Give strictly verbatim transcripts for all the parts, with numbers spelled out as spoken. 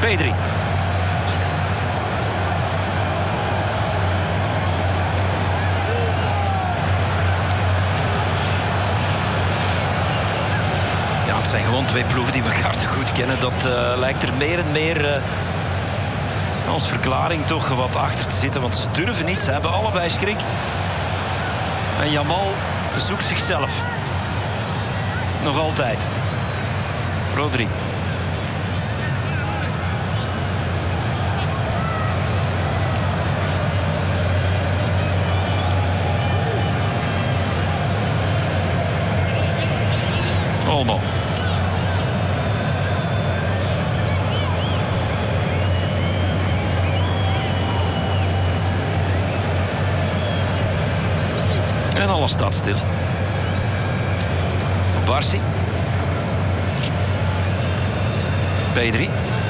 Pedri. Ja, het zijn gewoon twee ploegen die elkaar te goed kennen. Dat uh, lijkt er meer en meer uh, als verklaring toch wat achter te zitten. Want ze durven niet, ze hebben allebei schrik. En Yamal zoekt zichzelf. Nog altijd. Rodri. Olmo. En alles staat stil. Barsi. Pedri.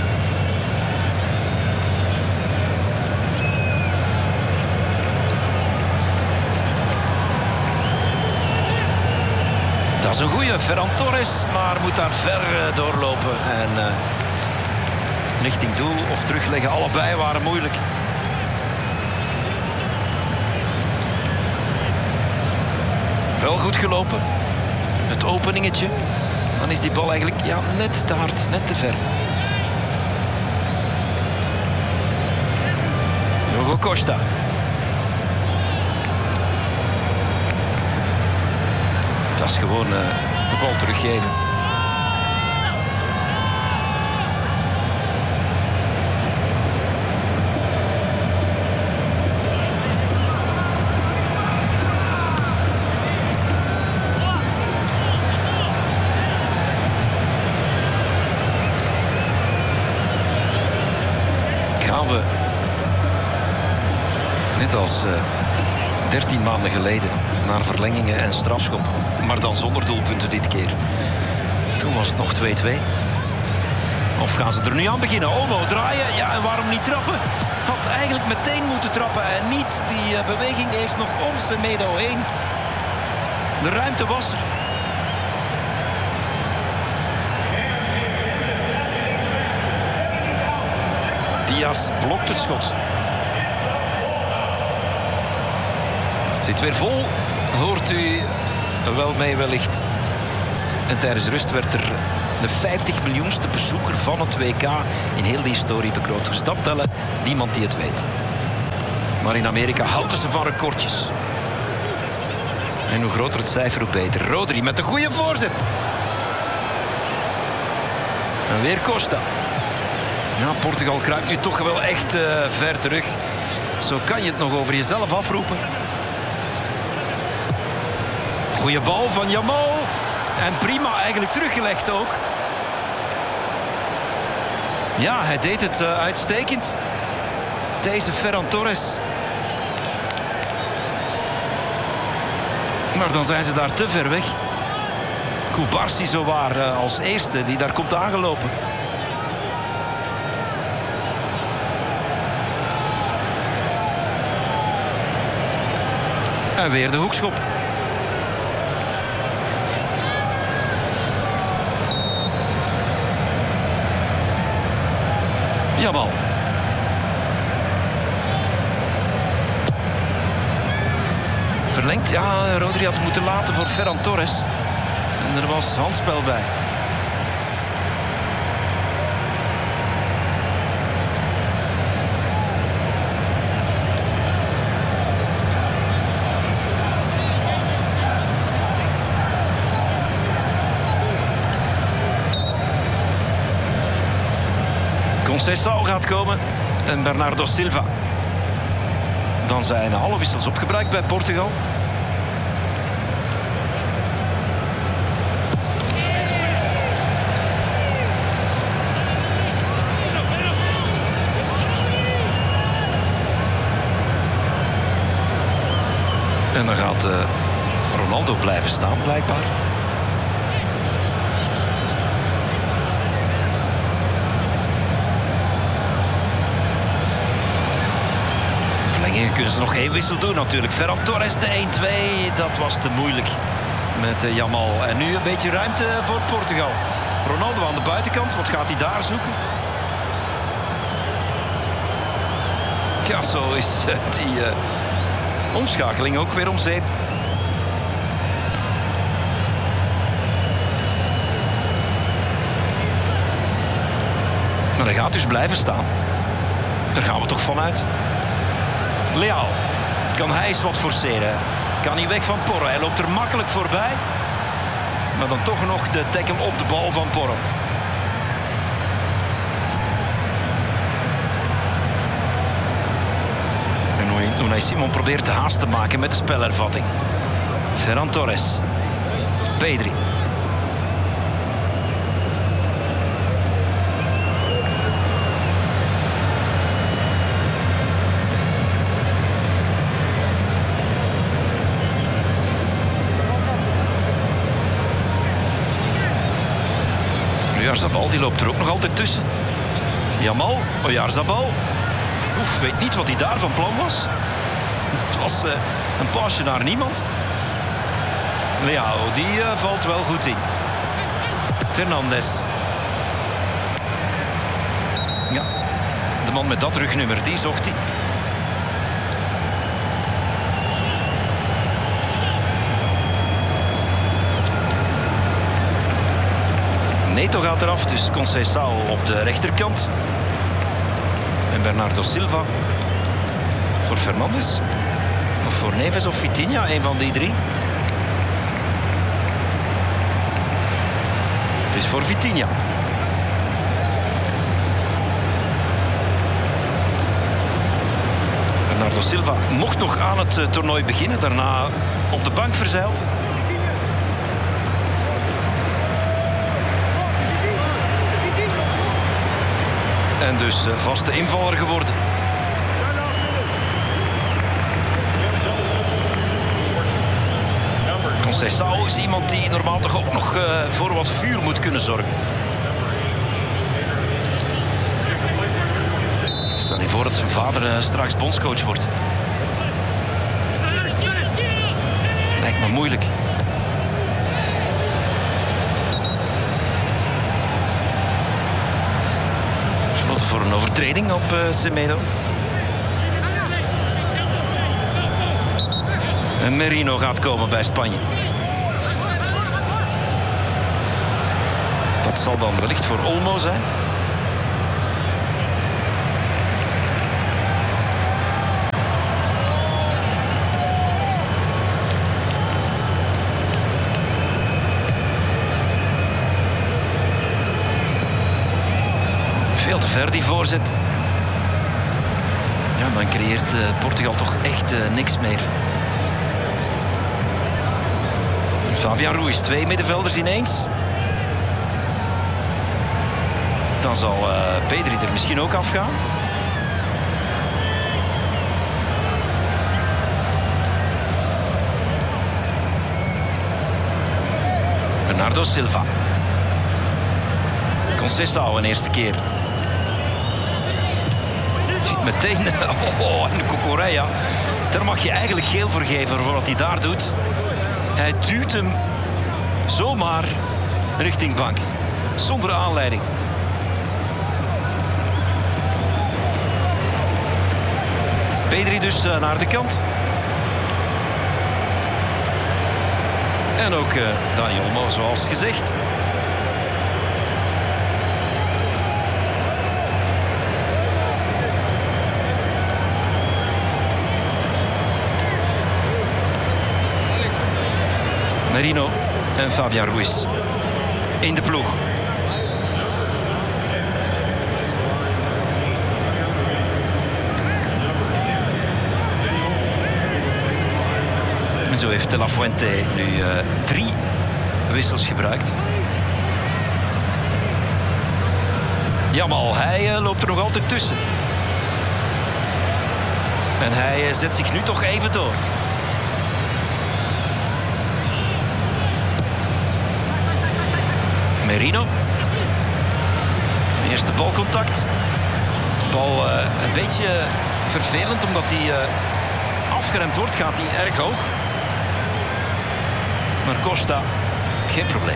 Dat is een goeie. Ferran Torres, maar moet daar ver uh, doorlopen. En uh, richting doel of terugleggen. Allebei waren moeilijk. Wel goed gelopen. Het openingetje. Dan is die bal eigenlijk ja, net te hard, net te ver. Diogo Costa. Dat is gewoon uh, de bal teruggeven. Gaan we, net als uh, dertien maanden geleden, naar verlengingen en strafschoppen. Maar dan zonder doelpunten dit keer. Toen was het nog twee-twee. Of gaan ze er nu aan beginnen? Olmo draaien. Ja, en waarom niet trappen? Had eigenlijk meteen moeten trappen en niet. Die uh, beweging heeft nog om Semedo heen. De ruimte was er. Diaz blokt het schot. Het zit weer vol. Hoort u wel mee wellicht. En tijdens rust werd er de vijftig miljoenste bezoeker van het W K in heel die historie bekroond. Dus dat tellen, niemand die het weet. Maar in Amerika houden ze van recordjes. En hoe groter het cijfer, hoe beter. Rodri met een goede voorzet. En weer Costa. Ja, Portugal kruipt nu toch wel echt uh, ver terug. Zo kan je het nog over jezelf afroepen. Goeie bal van Yamal. En prima eigenlijk teruggelegd ook. Ja, hij deed het uh, uitstekend. Deze Ferran Torres. Maar dan zijn ze daar te ver weg. Koubarsi zowaar uh, als eerste die daar komt aangelopen. En weer de hoekschop. Yamal. Verlengd. Ja, Rodri had moeten laten voor Ferran Torres. En er was handspel bij. Conceição gaat komen en Bernardo Silva. Dan zijn alle wissels opgebruikt bij Portugal. En dan gaat uh, Ronaldo blijven staan blijkbaar. Verlengingen kunnen ze nog één wissel doen natuurlijk. Ferran Torres de één-twee, dat was te moeilijk met uh, Yamal. En nu een beetje ruimte voor Portugal. Ronaldo aan de buitenkant, wat gaat hij daar zoeken? Ja, zo is die uh, omschakeling ook weer om zeep. Maar hij gaat dus blijven staan. Daar gaan we toch vanuit. Leao. Kan hij eens wat forceren? Kan hij weg van Porro? Hij loopt er makkelijk voorbij. Maar dan toch nog de tackle op de bal van Porro. En Unai Simon probeert de haast te maken met de spelervatting. Ferran Torres. Pedri. Oyarzabal, die loopt er ook nog altijd tussen. Jamal, Oyarzabal. Oef, weet niet wat hij daar van plan was. Het was uh, een pasje naar niemand. Leao, die uh, valt wel goed in. Fernandes. Ja, de man met dat rugnummer, die zocht hij. Neto gaat eraf, dus Conceição op de rechterkant. En Bernardo Silva voor Fernandes. Of voor Neves of Vitinha, een van die drie. Het is voor Vitinha. Bernardo Silva mocht nog aan het uh, toernooi beginnen. Daarna op de bank verzeild. En dus uh, vaste invaller geworden. Conceição is iemand die normaal toch ook nog uh, voor wat vuur moet kunnen zorgen. Stel je voor dat zijn vader uh, straks bondscoach wordt. Lijkt me moeilijk. Floten voor een overtreding op uh, Semedo. En Merino gaat komen bij Spanje. Dat zal dan wellicht voor Olmo zijn. Veel te ver die voorzet. Ja, dan creëert uh, Portugal toch echt uh, niks meer. Fabian Ruiz, twee middenvelders ineens. Dan zal uh, Pedri er misschien ook afgaan. Bernardo Silva. Conceição een eerste keer. Ziet meteen... Oh, en Cucurella. Daar mag je eigenlijk geel voor geven voor wat hij daar doet. Hij duwt hem zomaar richting bank. Zonder aanleiding. Pedri dus uh, naar de kant. En ook uh, Dani Olmo, zoals gezegd. Merino en Fabian Ruiz in de ploeg. En zo heeft De La Fuente nu uh, drie wissels gebruikt. Jamal, hij uh, loopt er nog altijd tussen. En hij uh, zet zich nu toch even door. Merino. Eerste balcontact. De bal uh, een beetje vervelend omdat hij uh, afgeremd wordt. Gaat hij erg hoog. Maar Costa, geen probleem.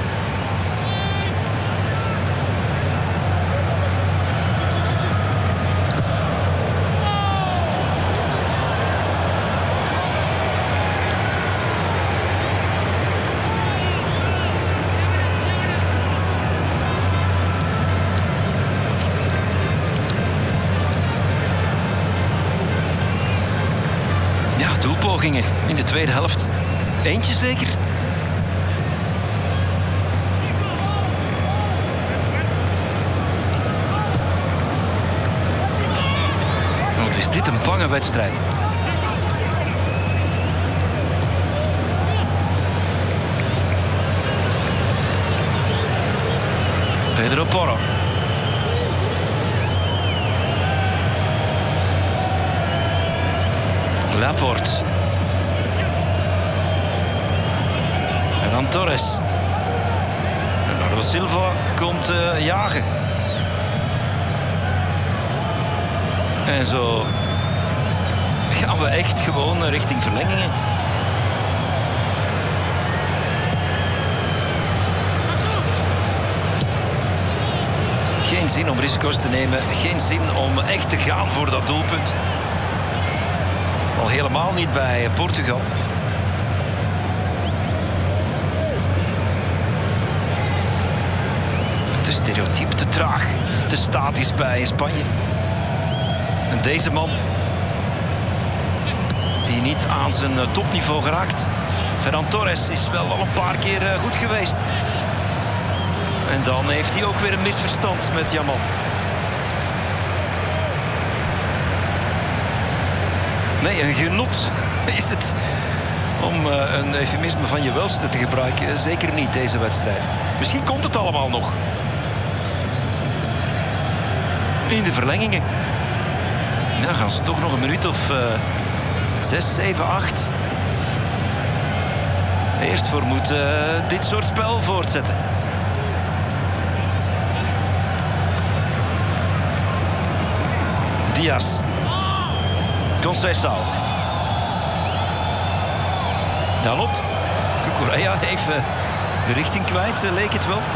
pogingen in de tweede helft. Eentje zeker. Wat is dit een bange wedstrijd. Pedro Porro. Laporte. Ferran Torres. Bernardo Silva komt uh, jagen. En zo gaan we echt gewoon richting verlengingen. Geen zin om risico's te nemen. Geen zin om echt te gaan voor dat doelpunt. Al helemaal niet bij Portugal. Te stereotyp, te traag, te statisch bij Spanje. En deze man, die niet aan zijn topniveau geraakt. Ferran Torres is wel al een paar keer goed geweest. En dan heeft hij ook weer een misverstand met Yamal. Nee, een genot is het om uh, een eufemisme van je welste te gebruiken. Zeker niet deze wedstrijd. Misschien komt het allemaal nog. In de verlengingen. Nou, gaan ze toch nog een minuut of uh, zes, zeven, acht. Eerst voor moeten uh, dit soort spel voortzetten. Diaz. Conceição. Dalot. Correa even de richting kwijt, leek het wel.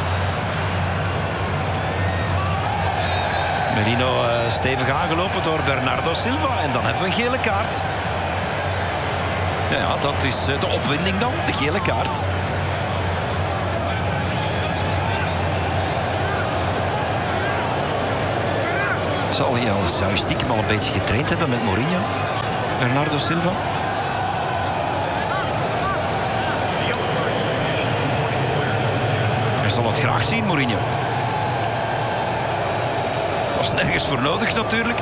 Merino uh, stevig aangelopen door Bernardo Silva. En dan hebben we een gele kaart. Ja, ja, dat is de opwinding dan, de gele kaart. Zal hij al, zou hij stiekem al een beetje getraind hebben met Mourinho? Bernardo Silva. Hij zal het graag zien, Mourinho. Was nergens voor nodig natuurlijk.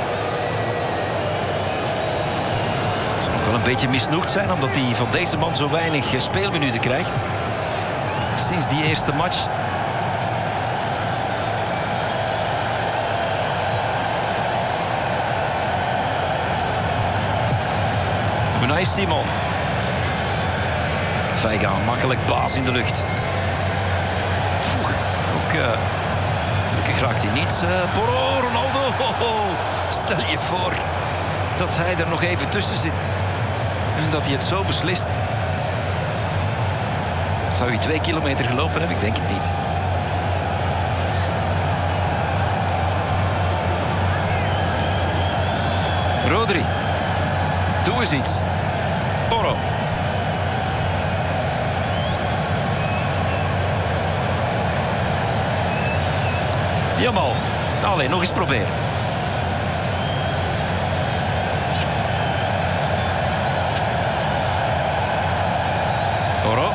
Het zal ook wel een beetje misnoegd zijn, omdat hij van deze man zo weinig speelminuten krijgt. Sinds die eerste match. Unai Simon. Veiga, makkelijk baas in de lucht. Poeh, ook uh, gelukkig raakt hij niets. Uh, Porro, Ronaldo. Oh, oh. Stel je voor dat hij er nog even tussen zit. En dat hij het zo beslist. Zou hij twee kilometer gelopen hebben? Ik denk het niet. Rodri. Doe eens iets. Porro. Yamal. Allee, nog eens proberen. Porro.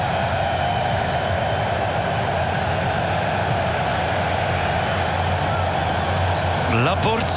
Laporte.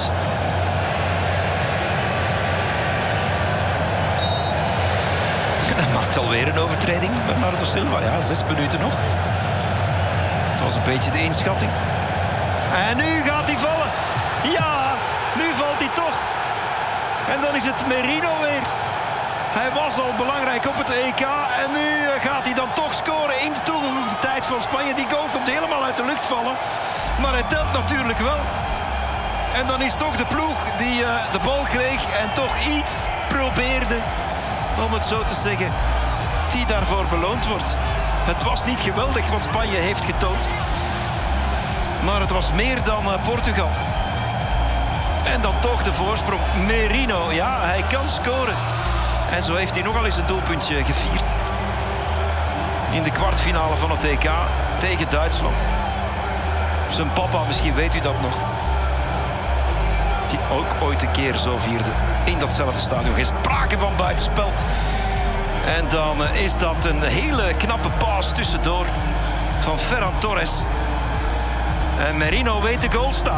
Hij maakt alweer een overtreding. Bernardo Silva, ja, zes minuten nog. Het was een beetje de inschatting. En nu gaat hij vallen. Ja, nu valt hij toch. En dan is het Merino weer. Hij was al belangrijk op het E K. En nu gaat hij dan toch scoren in de toegevoegde tijd van Spanje. Die goal komt helemaal uit de lucht vallen. Maar hij telt natuurlijk wel. En dan is toch de ploeg die uh, de bal kreeg en toch iets probeerde, om het zo te zeggen, die daarvoor beloond wordt. Het was niet geweldig wat Spanje heeft getoond. Maar het was meer dan uh, Portugal. En dan toch de voorsprong. Merino, ja, hij kan scoren. En zo heeft hij nogal eens een doelpuntje gevierd. In de kwartfinale van het E K tegen Duitsland. Zijn papa, misschien weet u dat nog. die ook ooit een keer zo vierde in datzelfde stadion. Geen sprake van buitenspel. En dan is dat een hele knappe paas tussendoor van Ferran Torres. En Merino weet de goal staan.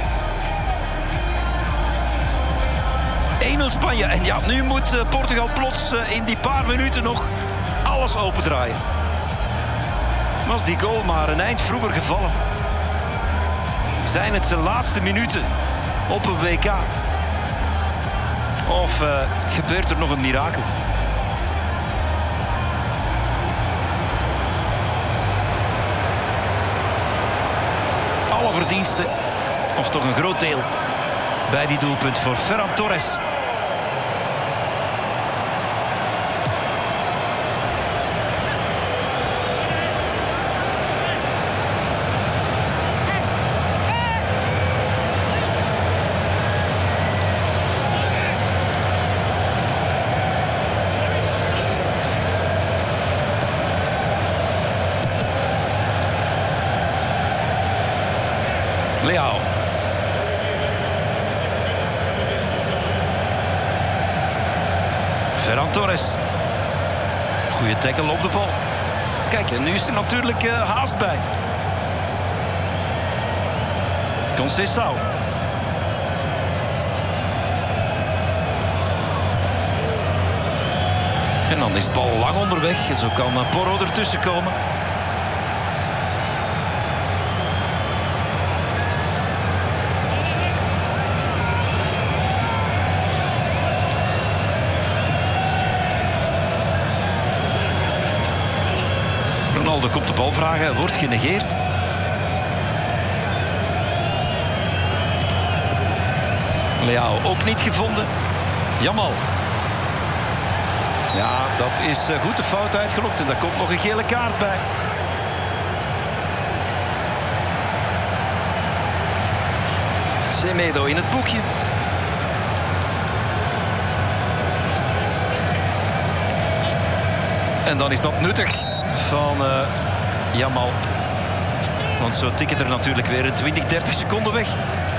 één nul Spanje. En ja, nu moet Portugal plots in die paar minuten nog alles opendraaien. Was die goal maar een eind vroeger gevallen? Zijn het zijn laatste minuten op een W K? Of uh, gebeurt er nog een mirakel? Alle verdiensten, of toch een groot deel, bij die doelpunt voor Ferran Torres. Leao. Ferran Torres. Goeie tackle op de bal. Kijk, en nu is er natuurlijk uh, haast bij. Conceição. En dan is de bal lang onderweg. En zo kan uh, Porro ertussen komen. Ronaldo komt de bal vragen, wordt genegeerd. Leao ook niet gevonden. Jamal. Ja, dat is goed de fout uitgelokt en daar komt nog een gele kaart bij. Semedo in het boekje. En dan is dat nuttig van uh, Jamal. Want zo tikken er natuurlijk weer een twintig, dertig seconden weg.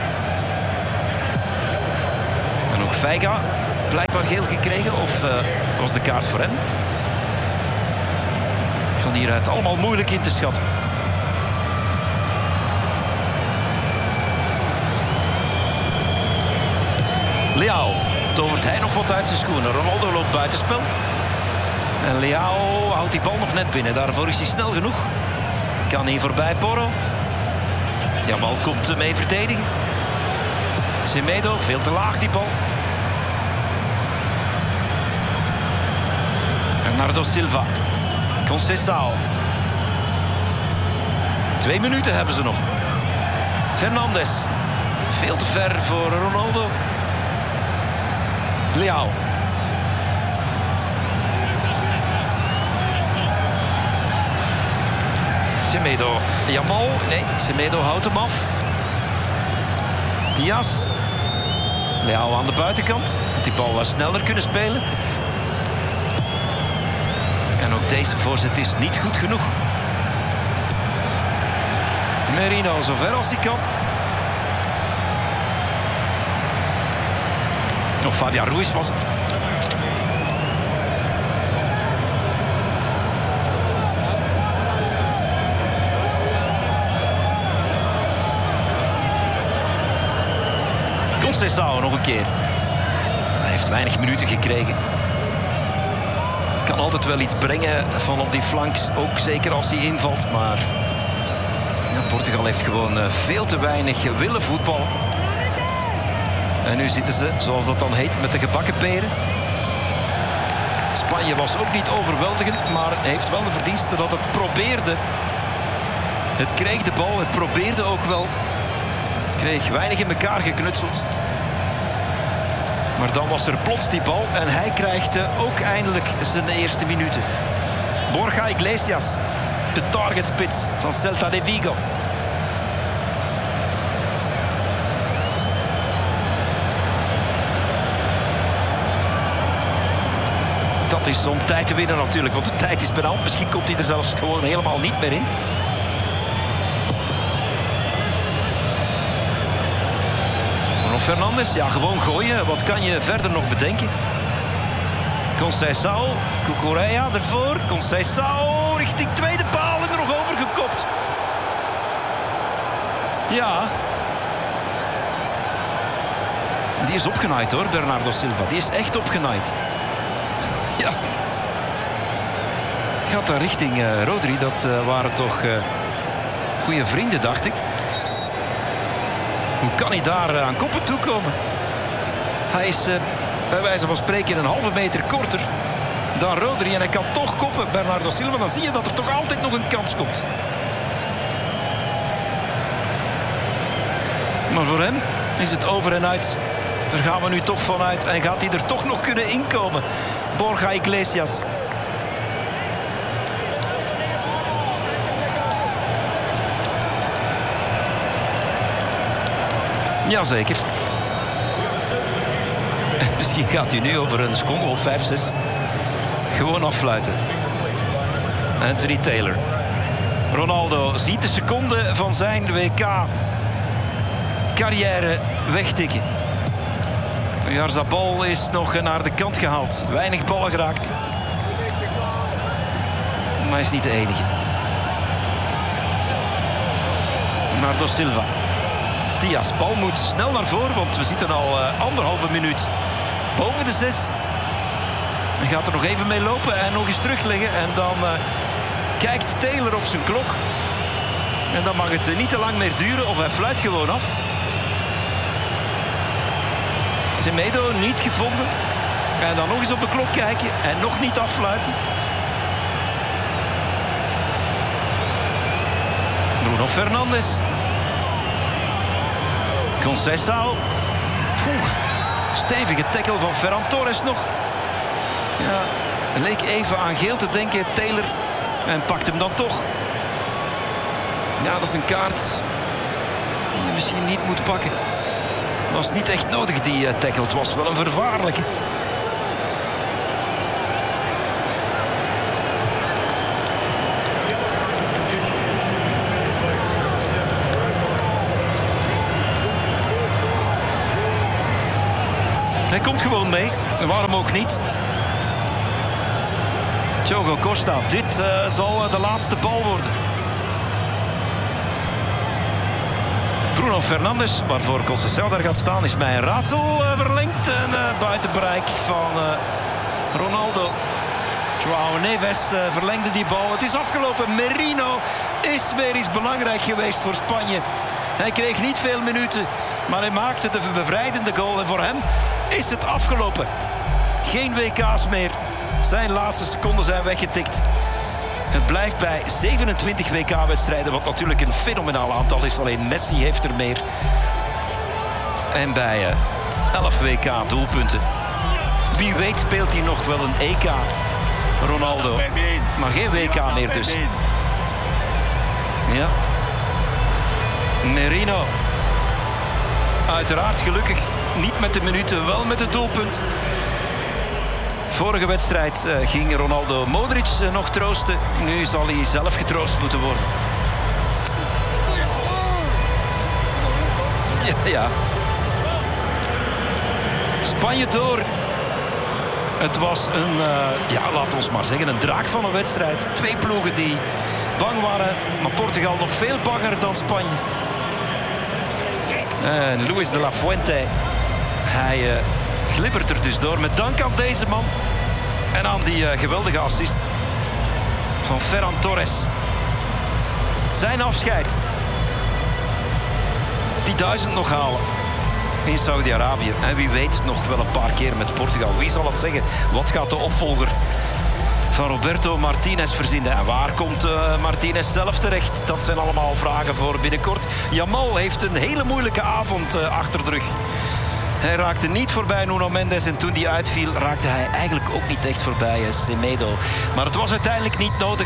En ook Veiga blijkbaar geel gekregen. Of uh, was de kaart voor hem? Van hieruit allemaal moeilijk in te schatten. Leao. Tovert hij nog wat uit zijn schoenen. Ronaldo loopt buitenspel. En Leao houdt die bal nog net binnen. Daarvoor is hij snel genoeg. Kan hij voorbij Porro. Jamal komt mee verdedigen. Semedo, veel te laag die bal. Bernardo Silva. Conceição. Twee minuten hebben ze nog. Fernandes. Veel te ver voor Ronaldo. Leao. Semedo. Jamal. Nee, Semedo houdt hem af. Diaz. Leao aan de buitenkant. Dat die bal wat sneller kunnen spelen. En ook deze voorzet is niet goed genoeg. Merino zover als hij kan. Of Fabian Ruiz was het. Conceição nog een keer. Hij heeft weinig minuten gekregen. Kan altijd wel iets brengen van op die flank. Ook zeker als hij invalt. Maar ja, Portugal heeft gewoon veel te weinig willen voetballen. En nu zitten ze, zoals dat dan heet, met de gebakken peren. Spanje was ook niet overweldigend, maar heeft wel de verdienste dat het probeerde. Het kreeg de bal, het probeerde ook wel. Het kreeg weinig in elkaar geknutseld. Maar dan was er plots die bal en hij krijgt ook eindelijk zijn eerste minuten. Borja Iglesias, de targetspits van Celta de Vigo. Dat is om tijd te winnen natuurlijk, want de tijd is benauwd. Misschien komt hij er zelfs gewoon helemaal niet meer in. Fernandes, ja, gewoon gooien. Wat kan je verder nog bedenken? Conceição, Cucurella ervoor. Conceição richting tweede paal en er nog over gekopt. Ja. Die is opgenaaid hoor, Bernardo Silva. Die is echt opgenaaid. Ja. Gaat daar richting uh, Rodri. Dat uh, waren toch uh, goede vrienden, dacht ik. Hoe kan hij daar uh, aan koppen toekomen? Hij is uh, bij wijze van spreken een halve meter korter dan Rodri. En hij kan toch koppen, Bernardo Silva. Dan zie je dat er toch altijd nog een kans komt. Maar voor hem is het over en uit. Daar gaan we nu toch vanuit. En gaat hij er toch nog kunnen inkomen? Borja Iglesias. Jazeker. En misschien gaat hij nu over een seconde of vijf, zes gewoon affluiten. Anthony Taylor. Ronaldo ziet de seconde van zijn W K-carrière wegtikken. Oyarzabal is nog naar de kant gehaald. Weinig ballen geraakt. Maar hij is niet de enige. Bernardo Silva. Diaz, bal moet snel naar voren, want we zitten al uh, anderhalve minuut boven de zes. Hij gaat er nog even mee lopen en nog eens terugleggen. En dan uh, kijkt Taylor op zijn klok. En dan mag het uh, niet te lang meer duren of hij fluit gewoon af. Semedo niet gevonden. En dan nog eens op de klok kijken en nog niet affluiten. Bruno Fernandes. Conceição. Poeh, stevige tackle van Ferran Torres nog. Ja, leek even aan geel te denken, Taylor. En pakt hem dan toch. Ja, dat is een kaart die je misschien niet moet pakken. Was niet echt nodig, die uh, tackle. Het was wel een vervaarlijke. Hij komt gewoon mee. En waarom ook niet? Diogo Costa. Dit uh, zal de laatste bal worden. Bruno Fernandes, waarvoor Conceição daar gaat staan, is mij een raadsel uh, verlengd. En uh, buiten bereik van uh, Ronaldo. João Neves uh, verlengde die bal. Het is afgelopen. Merino is weer eens belangrijk geweest voor Spanje. Hij kreeg niet veel minuten, maar hij maakte de bevrijdende goal. En voor hem is het afgelopen. Geen W K's meer. Zijn laatste seconden zijn weggetikt. Het blijft bij zevenentwintig W K-wedstrijden, wat natuurlijk een fenomenaal aantal is. Alleen Messi heeft er meer. En bij uh, elf W K-doelpunten. Wie weet speelt hij nog wel een E K. Ronaldo. Maar geen W K meer dus. Ja. Merino. Uiteraard gelukkig. Niet met de minuten, wel met het doelpunt. Vorige wedstrijd uh, ging Ronaldo Modric uh, nog troosten. Nu zal hij zelf getroost moeten worden. Ja, ja. Spanje door. Het was een, uh, ja, laten we maar zeggen, een draak van een wedstrijd. Twee ploegen die bang waren, maar Portugal nog veel banger dan Spanje. En Luis de la Fuente, hij uh, glibbert er dus door. Met dank aan deze man en aan die uh, geweldige assist van Ferran Torres. Zijn afscheid. Die duizend nog halen in Saudi-Arabië. En wie weet nog wel een paar keer met Portugal. Wie zal het zeggen? Wat gaat de opvolger van Roberto Martinez verzinnen? En waar komt uh, Martinez zelf terecht? Dat zijn allemaal vragen voor binnenkort. Yamal heeft een hele moeilijke avond uh, achter de rug. Hij raakte niet voorbij Nuno Mendes en toen die uitviel raakte hij eigenlijk ook niet echt voorbij uh, Semedo. Maar het was uiteindelijk niet nodig.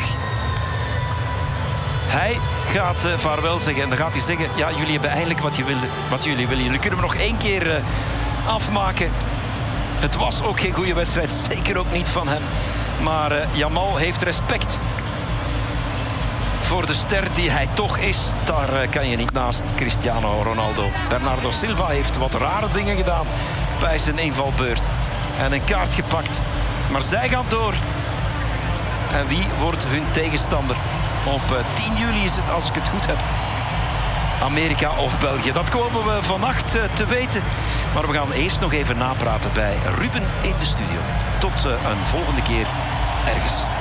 Hij gaat uh, vaarwel zeggen en dan gaat hij zeggen: ja, jullie hebben eigenlijk wat, je wil, wat jullie willen. Jullie kunnen me nog één keer uh, afmaken. Het was ook geen goede wedstrijd, zeker ook niet van hem. Maar uh, Yamal heeft respect voor de ster die hij toch is. Daar uh, kan je niet naast Cristiano Ronaldo. Bernardo Silva heeft wat rare dingen gedaan bij zijn invalbeurt. En een kaart gepakt. Maar zij gaan door. En wie wordt hun tegenstander? Op uh, tien juli is het, als ik het goed heb, Amerika of België. Dat komen we vannacht uh, te weten. Maar we gaan eerst nog even napraten bij Ruben in de studio. Tot uh, een volgende keer ergens.